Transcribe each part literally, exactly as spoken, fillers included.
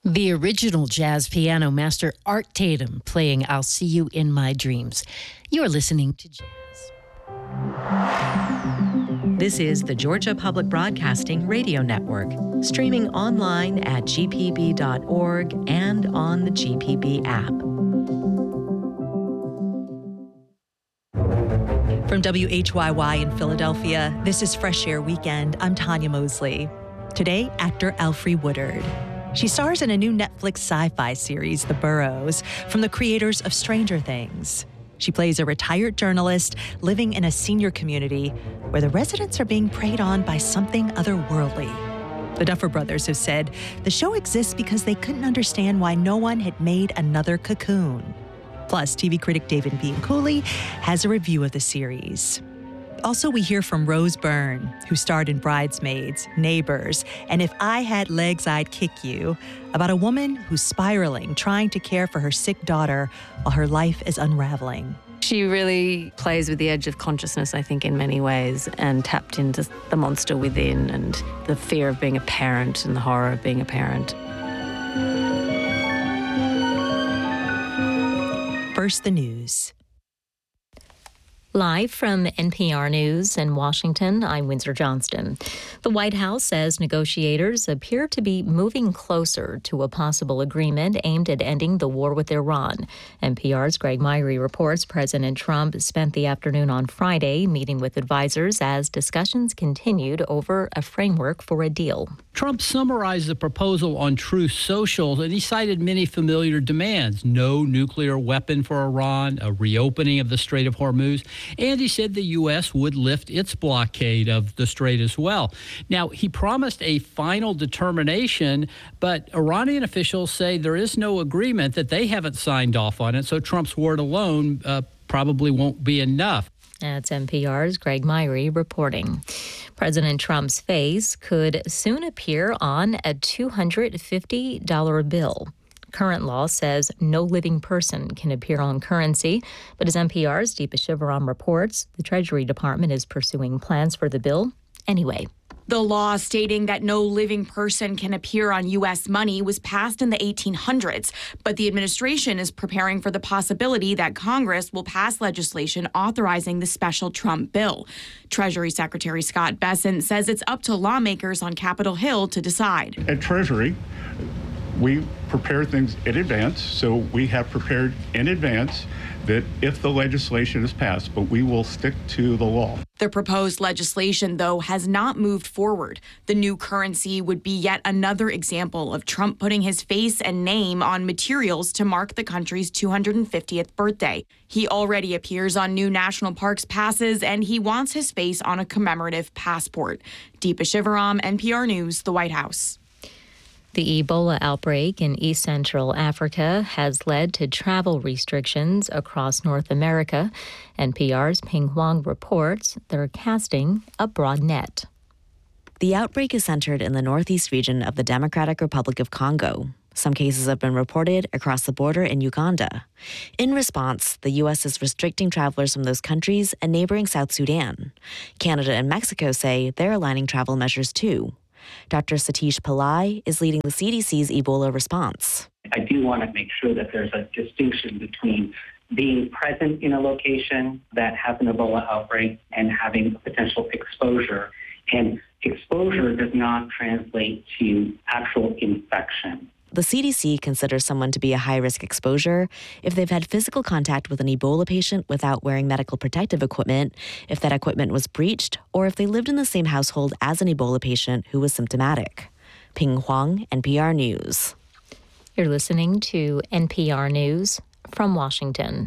The original jazz piano master Art Tatum playing I'll See You in My Dreams. You're listening to Jazz. This is the Georgia Public Broadcasting Radio Network, streaming online at g p b dot org and on the G P B app. From W H Y Y in Philadelphia, this is Fresh Air Weekend. I'm Tanya Mosley. Today, actor Alfre Woodard. She stars in a new Netflix sci-fi series, The Burrows, from the creators of Stranger Things. She plays a retired journalist living in a senior community where the residents are being preyed on by something otherworldly. The Duffer Brothers have said the show exists because they couldn't understand why no one had made another Cocoon. Plus, T V critic David Bianculli has a review of the series. Also, we hear from Rose Byrne, who starred in Bridesmaids, Neighbors, and If I Had Legs, I'd Kick You, about a woman who's spiraling, trying to care for her sick daughter while her life is unraveling. She really plays with the edge of consciousness, I think, in many ways, and tapped into the monster within and the fear of being a parent and the horror of being a parent. First, the news. Live from N P R News in Washington, I'm Windsor Johnston. The White House says negotiators appear to be moving closer to a possible agreement aimed at ending the war with Iran. N P R's Greg Myrie reports President Trump spent the afternoon on Friday meeting with advisors as discussions continued over a framework for a deal. Trump summarized the proposal on Truth Social, and he cited many familiar demands: no nuclear weapon for Iran, a reopening of the Strait of Hormuz, and he said the U S would lift its blockade of the strait as well. Now, he promised a final determination, but Iranian officials say there is no agreement, that they haven't signed off on it, so Trump's word alone uh, probably won't be enough. That's N P R's Greg Myrie reporting. President Trump's face could soon appear on a two hundred fifty dollar bill. Current law says no living person can appear on currency, but as N P R's Deepa Shivaram reports, the Treasury Department is pursuing plans for the bill anyway. The law stating that no living person can appear on U S money was passed in the eighteen hundreds, but the administration is preparing for the possibility that Congress will pass legislation authorizing the special Trump bill. Treasury Secretary Scott Bessent says it's up to lawmakers on Capitol Hill to decide. At Treasury, we prepare things in advance, so we have prepared in advance that if the legislation is passed, but we will stick to the law. The proposed legislation, though, has not moved forward. The new currency would be yet another example of Trump putting his face and name on materials to mark the country's two hundred fiftieth birthday. He already appears on new national parks passes, and he wants his face on a commemorative passport. Deepa Shivaram, N P R News, the White House. The Ebola outbreak in East Central Africa has led to travel restrictions across North America. N P R's Ping Huang reports they're casting a broad net. The outbreak is centered in the northeast region of the Democratic Republic of Congo. Some cases have been reported across the border in Uganda. In response, the U S is restricting travelers from those countries and neighboring South Sudan. Canada and Mexico say they're aligning travel measures too. Doctor Satish Pillai is leading the C D C's Ebola response. I do want to make sure that there's a distinction between being present in a location that has an Ebola outbreak and having potential exposure. And exposure does not translate to actual infection. The C D C considers someone to be a high-risk exposure if they've had physical contact with an Ebola patient without wearing medical protective equipment, if that equipment was breached, or if they lived in the same household as an Ebola patient who was symptomatic. Ping Huang, N P R News. You're listening to N P R News from Washington.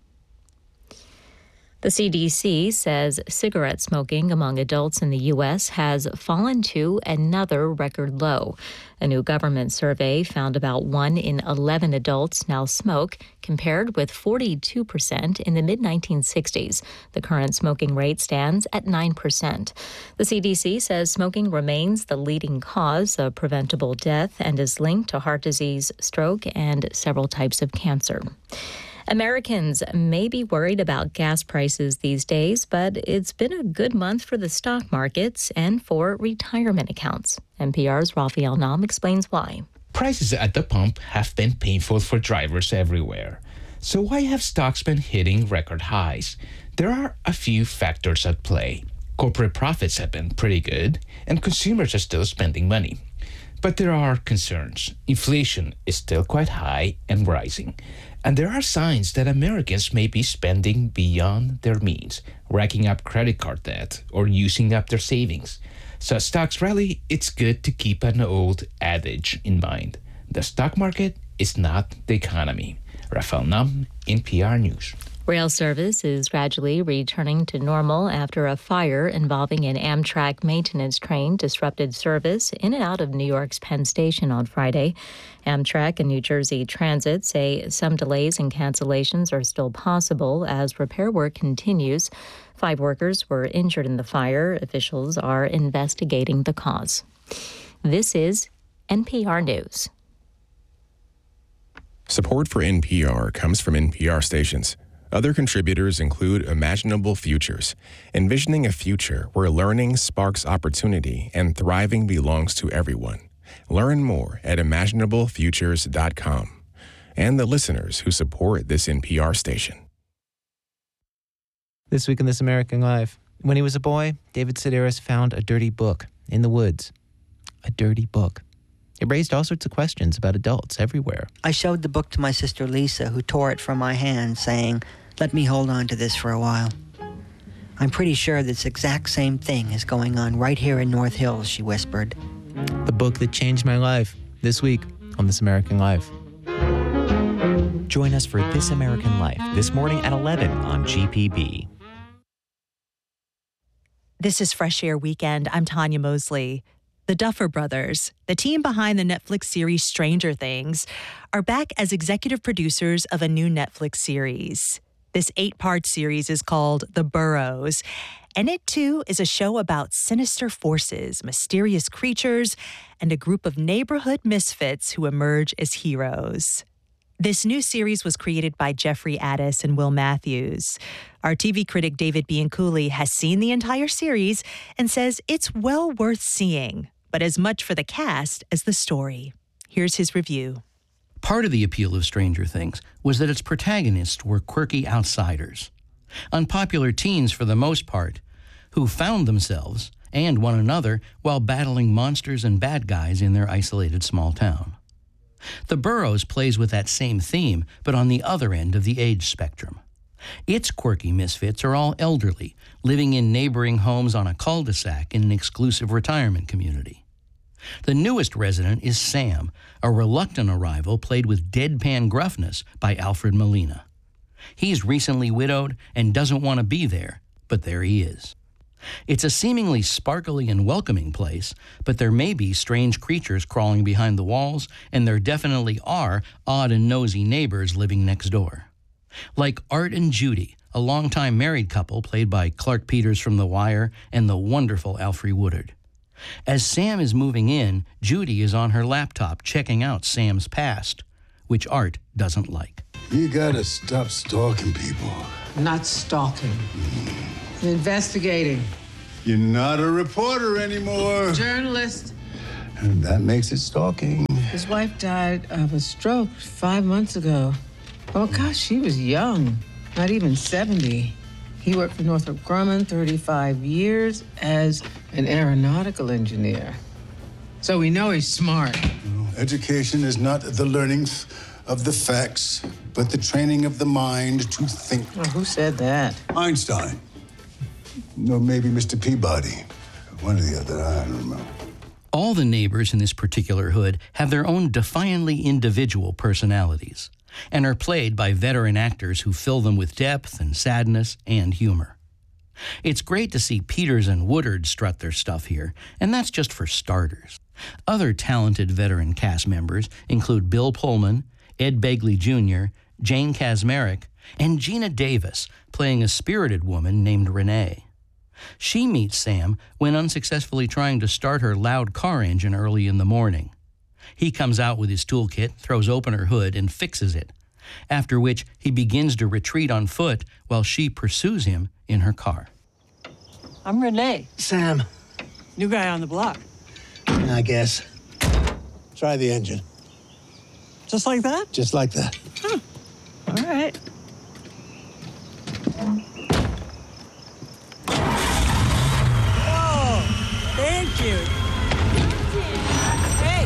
The C D C says cigarette smoking among adults in the U S has fallen to another record low. A new government survey found about one in eleven adults now smoke, compared with forty-two percent in the mid nineteen sixties. The current smoking rate stands at nine percent. The C D C says smoking remains the leading cause of preventable death and is linked to heart disease, stroke, and several types of cancer. Americans may be worried about gas prices these days, but it's been a good month for the stock markets and for retirement accounts. N P R's Rafael Nam explains why. Prices at the pump have been painful for drivers everywhere. So why have stocks been hitting record highs? There are a few factors at play. Corporate profits have been pretty good, and consumers are still spending money. But there are concerns. Inflation is still quite high and rising. And there are signs that Americans may be spending beyond their means, racking up credit card debt or using up their savings. So as stocks rally, it's good to keep an old adage in mind. The stock market is not the economy. Rafael Nam, N P R News. Rail service is gradually returning to normal after a fire involving an Amtrak maintenance train disrupted service in and out of New York's Penn Station on Friday. Amtrak and New Jersey Transit say some delays and cancellations are still possible as repair work continues. Five workers were injured in the fire. Officials are investigating the cause. This is N P R News. Support for N P R comes from N P R stations. Other contributors include Imaginable Futures, envisioning a future where learning sparks opportunity and thriving belongs to everyone. Learn more at imaginable futures dot com. And the listeners who support this N P R station. This week in This American Life. When he was a boy, David Sedaris found a dirty book in the woods. A dirty book. It raised all sorts of questions about adults everywhere. I showed the book to my sister Lisa, who tore it from my hand, saying, "Let me hold on to this for a while." "I'm pretty sure this exact same thing is going on right here in North Hills," she whispered. The book that changed my life. This week on This American Life. Join us for This American Life this morning at eleven on G P B. This is Fresh Air Weekend. I'm Tanya Mosley. The Duffer Brothers, the team behind the Netflix series Stranger Things, are back as executive producers of a new Netflix series. This eight-part series is called The Burrows, and it, too, is a show about sinister forces, mysterious creatures, and a group of neighborhood misfits who emerge as heroes. This new series was created by Jeffrey Addis and Will Matthews. Our T V critic David Bianculli has seen the entire series and says it's well worth seeing, but as much for the cast as the story. Here's his review. Part of the appeal of Stranger Things was that its protagonists were quirky outsiders, unpopular teens for the most part, who found themselves and one another while battling monsters and bad guys in their isolated small town. The Burrows plays with that same theme, but on the other end of the age spectrum. Its quirky misfits are all elderly, living in neighboring homes on a cul-de-sac in an exclusive retirement community. The newest resident is Sam, a reluctant arrival played with deadpan gruffness by Alfred Molina. He's recently widowed and doesn't want to be there, but there he is. It's a seemingly sparkly and welcoming place, but there may be strange creatures crawling behind the walls, and there definitely are odd and nosy neighbors living next door. Like Art and Judy, a longtime married couple played by Clark Peters from The Wire and the wonderful Alfre Woodard. As Sam is moving in, Judy is on her laptop checking out Sam's past, which Art doesn't like. You gotta stop stalking people. Not stalking. Investigating. You're not a reporter anymore. Journalist. And that makes it stalking. His wife died of a stroke five months ago. Oh, gosh, she was young. Not even seventy. He worked for Northrop Grumman thirty-five years as an aeronautical engineer. So we know he's smart. No, education is not the learning of the facts, but the training of the mind to think. Well, who said that? Einstein. No, maybe Mister Peabody. One or the other, I don't remember. All the neighbors in this particular hood have their own defiantly individual personalities and are played by veteran actors who fill them with depth and sadness and humor. It's great to see Peters and Woodard strut their stuff here, and that's just for starters. Other talented veteran cast members include Bill Pullman, Ed Begley Junior, Jane Kaczmarek, and Gina Davis, playing a spirited woman named Renee. She meets Sam when unsuccessfully trying to start her loud car engine early in the morning. He comes out with his toolkit, throws open her hood, and fixes it, after which he begins to retreat on foot while she pursues him in her car. I'm Renee. Sam. New guy on the block. I guess. Try the engine. Just like that? Just like that. Huh. All right. Oh, thank you. Hey.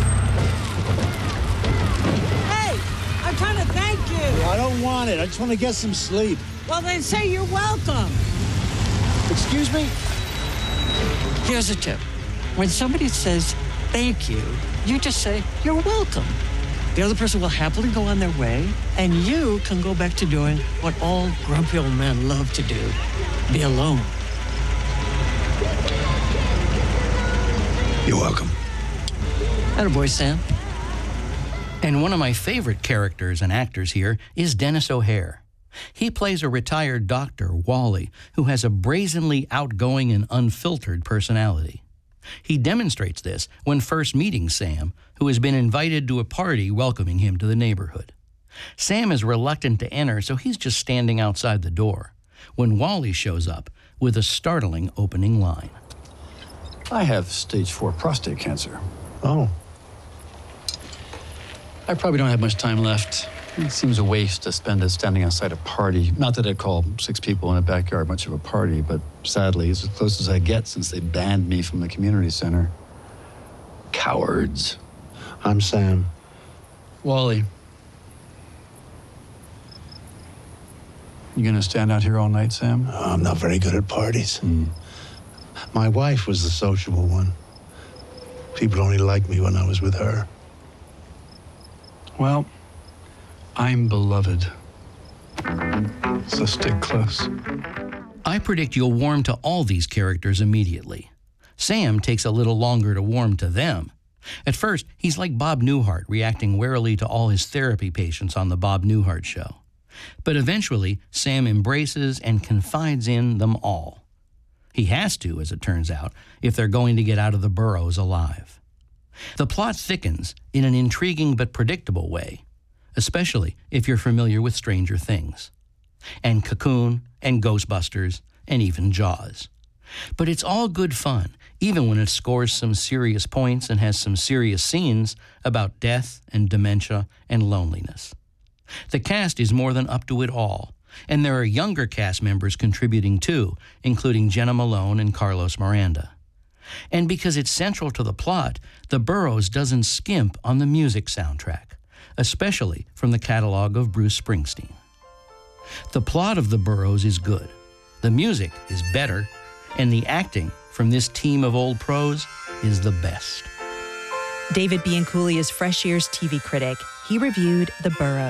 Hey, I'm trying to thank you. I don't want it. I just want to get some sleep. Well, then say you're welcome. Excuse me? Here's a tip. When somebody says thank you, you just say you're welcome. The other person will happily go on their way, and you can go back to doing what all grumpy old men love to do, be alone. You're welcome. Attaboy, Sam. And one of my favorite characters and actors here is Dennis O'Hare. He plays a retired doctor, Wally, who has a brazenly outgoing and unfiltered personality. He demonstrates this when first meeting Sam, who has been invited to a party welcoming him to the neighborhood. Sam is reluctant to enter, so he's just standing outside the door, when Wally shows up with a startling opening line. I have stage four prostate cancer. Oh. I probably don't have much time left. It seems a waste to spend it standing outside a party. Not that I'd call six people in a backyard much of a party, but sadly, it's as close as I get since they banned me from the community center. Cowards. I'm Sam. Wally. You gonna stand out here all night, Sam? Oh, I'm not very good at parties. Mm. My wife was the sociable one. People only liked me when I was with her. Well, I'm beloved. So stick close. I predict you'll warm to all these characters immediately. Sam takes a little longer to warm to them. At first, he's like Bob Newhart, reacting warily to all his therapy patients on The Bob Newhart Show. But eventually, Sam embraces and confides in them all. He has to, as it turns out, if they're going to get out of the burrows alive. The plot thickens in an intriguing but predictable way, especially if you're familiar with Stranger Things, and Cocoon, and Ghostbusters, and even Jaws. But it's all good fun, even when it scores some serious points and has some serious scenes about death and dementia and loneliness. The cast is more than up to it all, and there are younger cast members contributing too, including Jenna Malone and Carlos Miranda. And because it's central to the plot, The Burrows doesn't skimp on the music soundtrack, especially from the catalog of Bruce Springsteen. The plot of The Burrows is good, the music is better, and the acting from this team of old pros is the best. David Bianculli is Fresh Air's T V critic. He reviewed The Burrows.